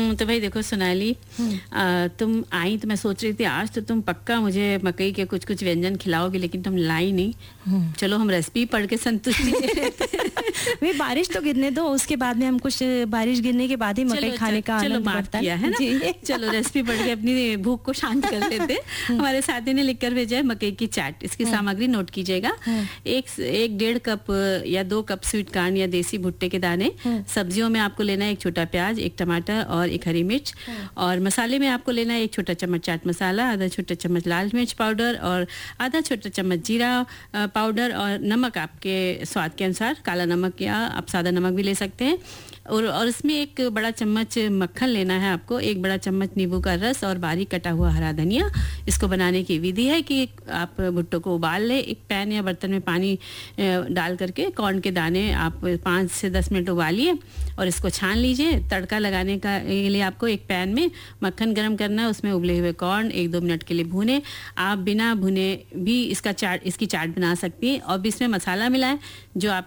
तो भाई देखो सोनाली, तुम आई तो मैं सोच रही थी आज तो तुम पक्का मुझे मकई के कुछ कुछ व्यंजन खिलाओगी, लेकिन तुम लाई नहीं। चलो हम रेसिपी पढ़ के संतुष्टि वे बारिश तो गिरने दो, उसके बाद में हम कुछ बारिश गिरने के बाद ही मकई खाने का आनंद बढ़ता है ना। चलो रेसिपी पढ़ के अपनी भूख को शांत कर लेते। हमारे साथी ने लिखकर भेजा है मकई की चाट। इसकी सामग्री नोट कीजिएगा। 1.5 कप या 2 कप स्वीट कॉर्न या देसी भुट्टे के दाने। सब्जियों में आपको लेना है 1 छोटा प्याज, 1 टमाटर और 1 हरी मिर्च। और मसाले में आपको लेना है 1 छोटा चम्मच चाट मसाला, आधा छोटा चम्मच लाल मिर्च पाउडर और आधा छोटा चम्मच जीरा पाउडर, और नमक आपके स्वाद के अनुसार, काला नमक या आप सादा नमक भी ले सकते हैं। और इसमें 1 बड़ा चम्मच मक्खन लेना है आपको, 1 बड़ा चम्मच नींबू का रस और बारीक कटा हुआ हरा धनिया। इसको बनाने की विधि है कि आप भुट्टो को उबाल ले। एक पैन या बर्तन में पानी डाल करके कॉर्न के दाने आप 5 से 10 मिनट उबालिए और इसको छान लीजिए। तड़का लगाने का लिए आपको एक पैन में मक्खन गरम करना है, उसमें उबले हुए कॉर्न 1-2 मिनट के लिए भूने। आप बिना भुने भी इसकी चाट बना सकती हैं। और भी इसमें मसाला मिलाएं जो आप